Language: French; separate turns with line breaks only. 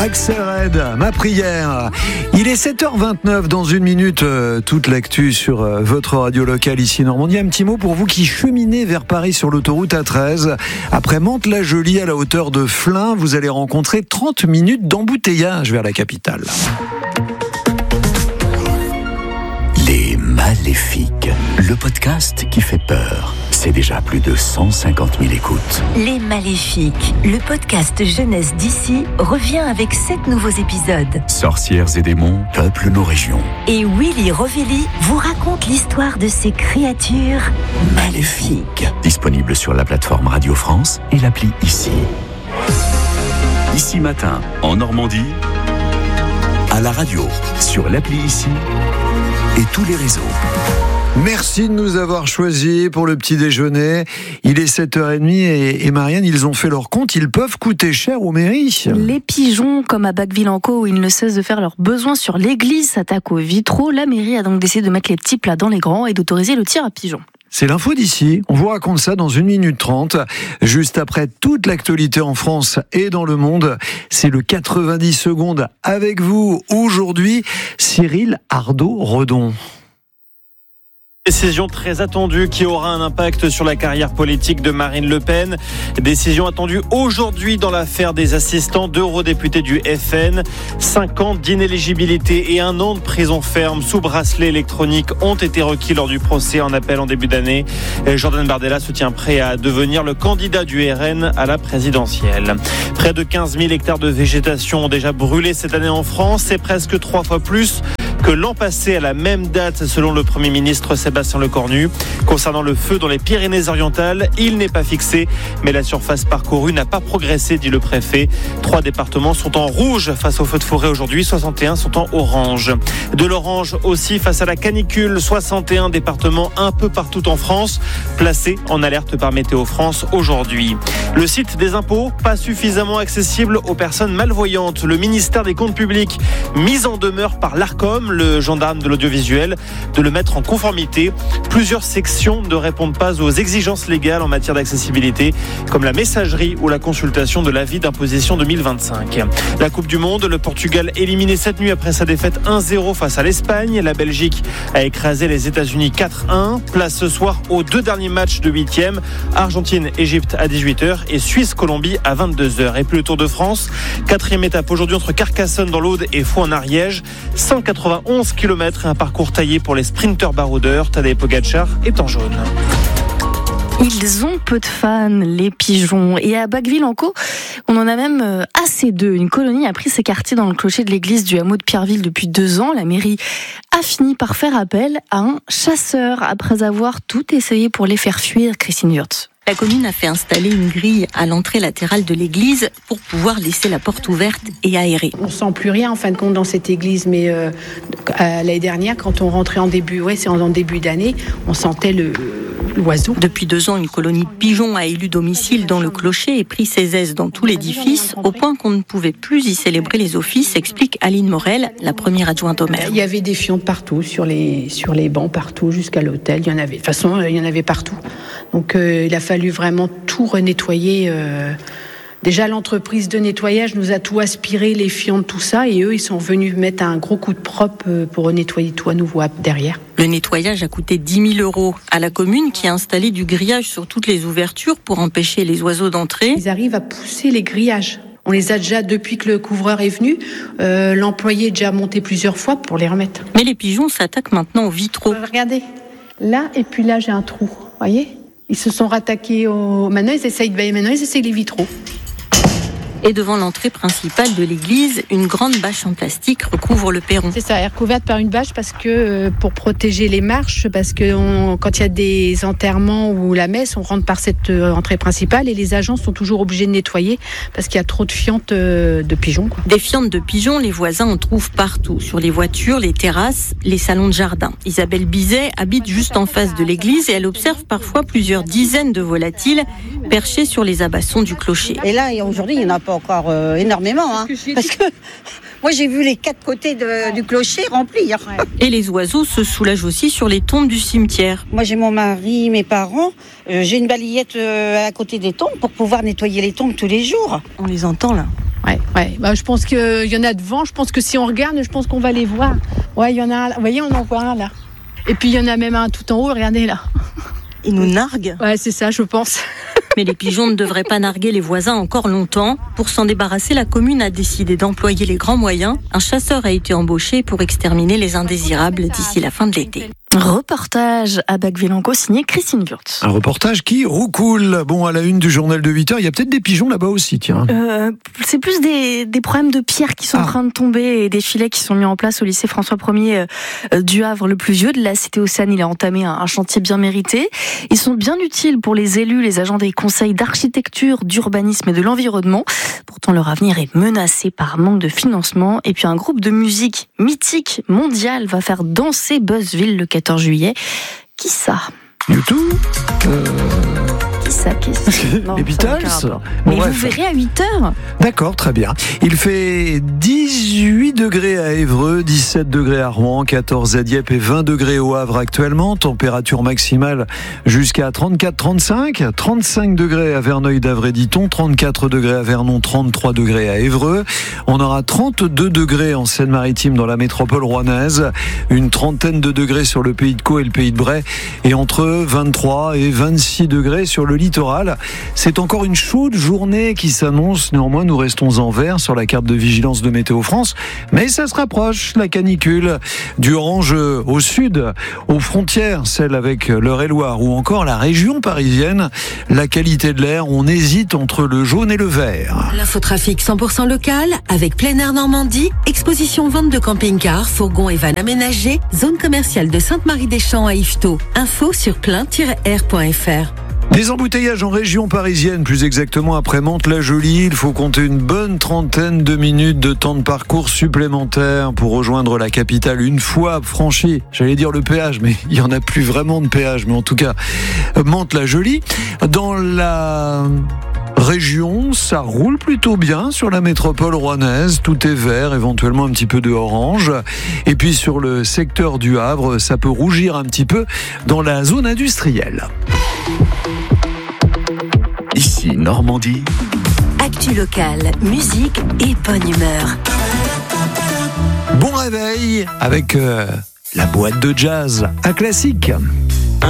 Axel Red, ma prière. Il est 7h29 dans une minute. Toute l'actu sur votre radio locale ici Normandie. Un petit mot pour vous qui cheminez vers Paris sur l'autoroute A13. Après Mantes-la-Jolie à la hauteur de Flins, vous allez rencontrer 30 minutes d'embouteillage vers la capitale.
Les Maléfiques, le podcast qui fait peur. C'est déjà plus de 150 000 écoutes.
Les Maléfiques, le podcast jeunesse d'ici, revient avec 7 nouveaux épisodes.
Sorcières et démons peuplent nos régions.
Et Willy Rovelli vous raconte l'histoire de ces créatures maléfiques.
Disponible sur la plateforme Radio France et l'appli Ici. Ici Matin, en Normandie, à la radio, sur l'appli Ici et tous les réseaux.
Merci de nous avoir choisis pour le petit déjeuner. Il est 7h30 et Marianne, ils ont fait leur compte. Ils peuvent coûter cher aux mairies.
Les pigeons, comme à Bacqueville-en-Caux, où ils ne cessent de faire leurs besoins sur l'église, s'attaquent aux vitraux. La mairie a donc décidé de mettre les petits plats dans les grands et d'autoriser le tir à pigeons.
C'est l'info d'ici. On vous raconte ça dans 1 minute 30. Juste après toute l'actualité en France et dans le monde. C'est le 90 secondes avec vous aujourd'hui, Cyril Ardo-Redon.
Décision très attendue qui aura un impact sur la carrière politique de Marine Le Pen. Décision attendue aujourd'hui dans l'affaire des assistants d'eurodéputés du FN. 5 ans d'inéligibilité et 1 an de prison ferme sous bracelet électronique ont été requis lors du procès en appel en début d'année. Jordan Bardella se tient prêt à devenir le candidat du RN à la présidentielle. Près de 15 000 hectares de végétation ont déjà brûlé cette année en France. C'est presque 3 fois plus que l'an passé à la même date, selon le Premier ministre Sébastien Lecornu. Concernant le feu dans les Pyrénées-Orientales, il n'est pas fixé, mais la surface parcourue n'a pas progressé, dit le préfet. 3 départements sont en rouge face aux feux de forêt aujourd'hui, 61 sont en orange. De l'orange aussi face à la canicule, 61 départements un peu partout en France, placés en alerte par Météo France aujourd'hui. Le site des impôts, pas suffisamment accessible aux personnes malvoyantes. Le ministère des Comptes publics, mis en demeure par l'Arcom, le gendarme de l'audiovisuel, de le mettre en conformité. Plusieurs sections ne répondent pas aux exigences légales en matière d'accessibilité, comme la messagerie ou la consultation de l'avis d'imposition 2025. La Coupe du Monde, le Portugal éliminé cette nuit après sa défaite 1-0 face à l'Espagne. La Belgique a écrasé les États-Unis 4-1. Place ce soir aux 2 derniers matchs de 8e. Argentine-Égypte à 18h et Suisse-Colombie à 22h. Et puis le Tour de France, 4e étape aujourd'hui entre Carcassonne dans l'Aude et Faux en Ariège. 191 km et un parcours taillé pour les sprinteurs baroudeurs. Tadej Pogačar est en jaune.
Ils ont peu de fans, les pigeons. Et à Bacqueville-en-Caux, on en a même assez d'eux. Une colonie a pris ses quartiers dans le clocher de l'église du hameau de Pierreville depuis 2 ans. La mairie a fini par faire appel à un chasseur après avoir tout essayé pour les faire fuir. Christine Wurtz.
La commune a fait installer une grille à l'entrée latérale de l'église pour pouvoir laisser la porte ouverte et aérée.
On sent plus rien en fin de compte dans cette église, mais l'année dernière, quand on rentrait en début d'année, on sentait l'oiseau.
Depuis 2 ans, une colonie de pigeons a élu domicile dans le clocher et pris ses aises dans tout l'édifice, au point qu'on ne pouvait plus y célébrer les offices, explique Aline Morel, la première adjointe au maire.
Il y avait des fientes partout, sur les bancs partout, jusqu'à l'hôtel. Il y en avait. De toute façon, il y en avait partout. Donc il a fallu vraiment tout renettoyer. Déjà, l'entreprise de nettoyage nous a tout aspiré, les fientes, tout ça, et eux, ils sont venus mettre un gros coup de propre pour nettoyer tout à nouveau derrière.
Le nettoyage a coûté 10 000 € à la commune qui a installé du grillage sur toutes les ouvertures pour empêcher les oiseaux d'entrer.
Ils arrivent à pousser les grillages. On les a déjà, depuis que le couvreur est venu, l'employé est déjà monté plusieurs fois pour les remettre.
Mais les pigeons s'attaquent maintenant aux vitraux.
Regardez, là et puis là, j'ai un trou, voyez ? Ils se sont rattaqués maintenant ils essayent les vitraux.
Et devant l'entrée principale de l'église, une grande bâche en plastique recouvre le perron.
C'est ça, elle est recouverte par une bâche parce que pour protéger les marches, parce que quand il y a des enterrements ou la messe, on rentre par cette entrée principale et les agents sont toujours obligés de nettoyer parce qu'il y a trop de fientes de pigeons. Quoi.
Des fientes de pigeons, les voisins en trouvent partout, sur les voitures, les terrasses, les salons de jardin. Isabelle Bizet habite juste en face de l'église et elle observe parfois plusieurs dizaines de volatiles perchés sur les abassons du clocher.
Et là, aujourd'hui, il n'y en a pas encore énormément, parce que Moi, j'ai vu les 4 côtés du clocher remplir. Ouais.
Et les oiseaux se soulagent aussi sur les tombes du cimetière.
Moi, j'ai mon mari, mes parents. J'ai une balayette à côté des tombes pour pouvoir nettoyer les tombes tous les jours.
On les entend là.
Ouais. Bah, je pense qu'il y en a devant. Je pense que si on regarde, je pense qu'on va les voir. Ouais, il y en a un là. Vous voyez, on en voit un là. Et puis, il y en a même un tout en haut. Regardez là.
Ils nous narguent.
Ouais, c'est ça, je pense.
Mais les pigeons ne devraient pas narguer les voisins encore longtemps. Pour s'en débarrasser, la commune a décidé d'employer les grands moyens. Un chasseur a été embauché pour exterminer les indésirables d'ici la fin de l'été.
Reportage à Bacqueville-en-Caux signé Christine Wurtz.
Un reportage qui roucoule. Bon, à la une du journal de 8h, il y a peut-être des pigeons là-bas aussi, tiens.
C'est plus des problèmes de pierres qui sont en train de tomber et des filets qui sont mis en place au lycée François 1er du Havre, le plus vieux de la cité Océane. Il a entamé un chantier bien mérité. Ils sont bien utiles pour les élus, les agents des conseils d'architecture, d'urbanisme et de l'environnement. Pourtant, leur avenir est menacé par manque de financement. Et puis, un groupe de musique mythique mondial va faire danser Buzzville le 14 juillet. Qui ça ?
YouTube
Qui ça non,
les Beatles.
Mais vous verrez à 8h.
D'accord, très bien. Il fait 18 degrés à Évreux, 17 degrés à Rouen, 14 à Dieppe et 20 degrés au Havre actuellement. Température maximale jusqu'à 34-35. 35 degrés à Verneuil-d'Avray-Diton, 34 degrés à Vernon, 33 degrés à Évreux. On aura 32 degrés en Seine-Maritime dans la métropole rouennaise, une trentaine de degrés sur le Pays de Caux et le Pays de Bray, et entre 23 et 26 degrés sur le littoral. C'est encore une chaude journée qui s'annonce. Néanmoins, nous restons en vert sur la carte de vigilance de Météo France. Mais ça se rapproche, la canicule. Du orange au sud, aux frontières, celle avec l'Eure-et-Loire ou encore la région parisienne. La qualité de l'air, on hésite entre le jaune et le vert.
L'infotrafic 100% local avec Plein Air Normandie, exposition vente de camping-cars, fourgons et vannes aménagés, zone commerciale de Sainte-Marie-des-Champs à Yvetot. Info sur plein-air.fr.
Des embouteillages en région parisienne, plus exactement après Mantes-la-Jolie. Il faut compter une bonne trentaine de minutes de temps de parcours supplémentaire pour rejoindre la capitale une fois franchi, j'allais dire le péage, mais il n'y en a plus vraiment de péage, mais en tout cas, Mantes-la-Jolie. Dans la région, ça roule plutôt bien sur la métropole rouennaise, tout est vert, éventuellement un petit peu de orange. Et puis sur le secteur du Havre, ça peut rougir un petit peu dans la zone industrielle.
Ici Normandie.
Actu locale, musique et bonne humeur.
Bon réveil avec la boîte de jazz, un classique.